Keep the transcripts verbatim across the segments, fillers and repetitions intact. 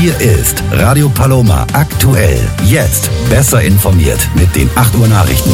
Hier ist Radio Paloma aktuell. Jetzt besser informiert mit den acht Uhr Nachrichten.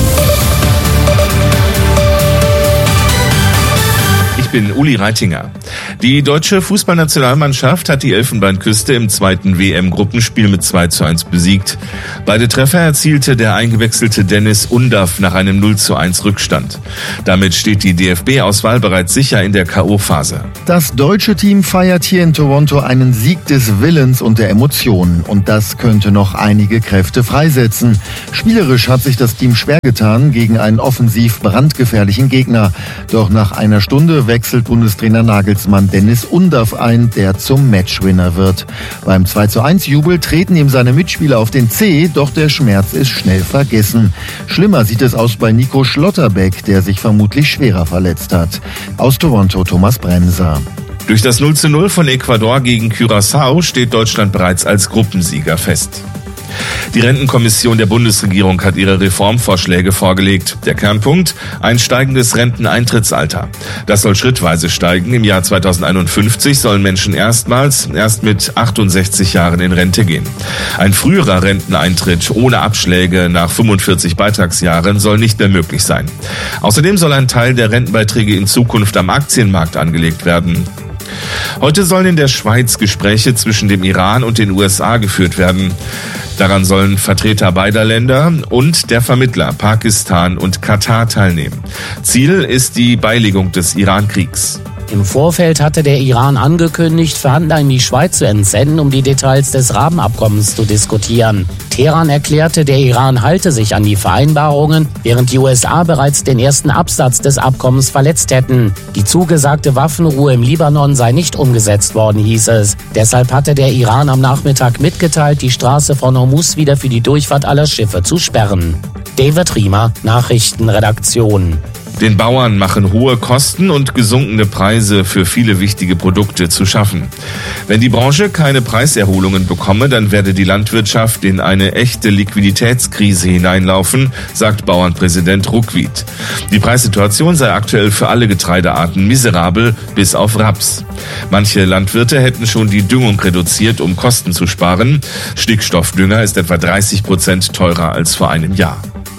Ich bin Uli Reitinger. Die deutsche Fußballnationalmannschaft hat die Elfenbeinküste im zweiten W M-Gruppenspiel mit zwei zu eins besiegt. Beide Treffer erzielte der eingewechselte Dennis Undav nach einem null zu eins Rückstand. Damit steht die D F B-Auswahl bereits sicher in der K O-Phase. Das deutsche Team feiert hier in Toronto einen Sieg des Willens und der Emotionen. Und das könnte noch einige Kräfte freisetzen. Spielerisch hat sich das Team schwer getan gegen einen offensiv brandgefährlichen Gegner. Doch nach einer Stunde wechselt Bundestrainer Nagelsmann Dennis Undav ein, der zum Matchwinner wird. Beim zwei zu eins Jubel treten ihm seine Mitspieler auf den Zeh, doch der Schmerz ist schnell vergessen. Schlimmer sieht es aus bei Nico Schlotterbeck, der sich vermutlich schwerer verletzt hat. Aus Toronto Thomas Bremser. Durch das null zu null von Ecuador gegen Curaçao steht Deutschland bereits als Gruppensieger fest. Die Rentenkommission der Bundesregierung hat ihre Reformvorschläge vorgelegt. Der Kernpunkt: ein steigendes Renteneintrittsalter. Das soll schrittweise steigen. Im Jahr zweitausendeinundfünfzig sollen Menschen erstmals erst mit achtundsechzig Jahren in Rente gehen. Ein früherer Renteneintritt ohne Abschläge nach fünfundvierzig Beitragsjahren soll nicht mehr möglich sein. Außerdem soll ein Teil der Rentenbeiträge in Zukunft am Aktienmarkt angelegt werden. Heute sollen in der Schweiz Gespräche zwischen dem Iran und den U S A geführt werden. Daran sollen Vertreter beider Länder und der Vermittler Pakistan und Katar teilnehmen. Ziel ist die Beilegung des Iran-Kriegs. Im Vorfeld hatte der Iran angekündigt, Verhandler in die Schweiz zu entsenden, um die Details des Rahmenabkommens zu diskutieren. Teheran erklärte, der Iran halte sich an die Vereinbarungen, während die U S A bereits den ersten Absatz des Abkommens verletzt hätten. Die zugesagte Waffenruhe im Libanon sei nicht umgesetzt worden, hieß es. Deshalb hatte der Iran am Nachmittag mitgeteilt, die Straße von Hormuz wieder für die Durchfahrt aller Schiffe zu sperren. David Riemer, Nachrichtenredaktion. Den Bauern machen hohe Kosten und gesunkene Preise für viele wichtige Produkte zu schaffen. Wenn die Branche keine Preiserholungen bekomme, dann werde die Landwirtschaft in eine echte Liquiditätskrise hineinlaufen, sagt Bauernpräsident Ruckwied. Die Preissituation sei aktuell für alle Getreidearten miserabel, bis auf Raps. Manche Landwirte hätten schon die Düngung reduziert, um Kosten zu sparen. Stickstoffdünger ist etwa dreißig Prozent teurer als vor einem Jahr.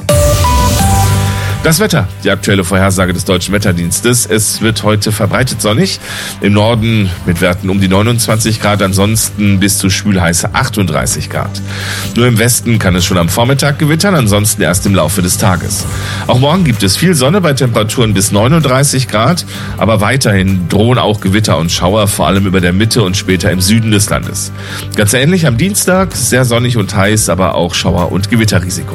Das Wetter, die aktuelle Vorhersage des Deutschen Wetterdienstes. Es wird heute verbreitet sonnig. Im Norden mit Werten um die neunundzwanzig Grad, ansonsten bis zu schwülheiße achtunddreißig Grad. Nur im Westen kann es schon am Vormittag gewittern, ansonsten erst im Laufe des Tages. Auch morgen gibt es viel Sonne bei Temperaturen bis neununddreißig Grad, aber weiterhin drohen auch Gewitter und Schauer, vor allem über der Mitte und später im Süden des Landes. Ganz ähnlich am Dienstag, sehr sonnig und heiß, aber auch Schauer- und Gewitterrisiko.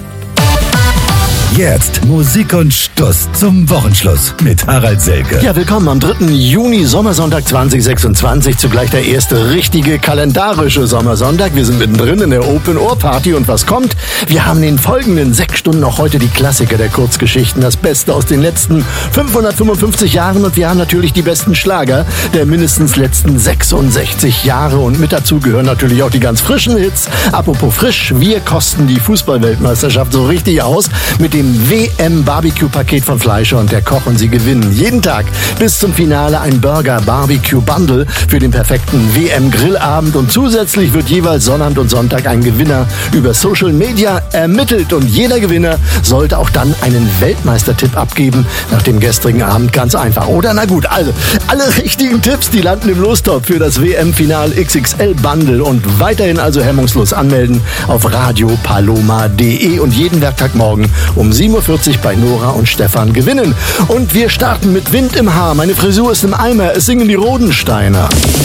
Jetzt Musik und Stuss zum Wochenschluss mit Harald Selke. Ja, willkommen am dritten Juni, Sommersonntag zwanzig sechsundzwanzig, zugleich der erste richtige kalendarische Sommersonntag. Wir sind mittendrin in der Open-Ohr-Party und was kommt? Wir haben in den folgenden sechs Stunden auch heute die Klassiker der Kurzgeschichten, das Beste aus den letzten fünfhundertfünfundfünfzig Jahren und wir haben natürlich die besten Schlager der mindestens letzten sechsundsechzig Jahre und mit dazu gehören natürlich auch die ganz frischen Hits. Apropos frisch, wir kosten die Fußball-Weltmeisterschaft so richtig aus mit dem W M-Barbecue-Paket von Fleischer und der Koch und Sie gewinnen jeden Tag bis zum Finale ein Burger-Barbecue-Bundle für den perfekten W M-Grillabend und zusätzlich wird jeweils Sonnabend und Sonntag ein Gewinner über Social Media ermittelt und jeder Gewinner sollte auch dann einen Weltmeistertipp abgeben nach dem gestrigen Abend, ganz einfach. Oder na gut, also alle richtigen Tipps, die landen im Lostopf für das W M-Final X X L-Bundle und weiterhin also hemmungslos anmelden auf radio paloma punkt de und jeden Werktagmorgen um sieben Uhr vierzig bei Nora und Stefan gewinnen. Und wir starten mit Wind im Haar. Meine Frisur ist im Eimer. Es singen die Rodensteiner.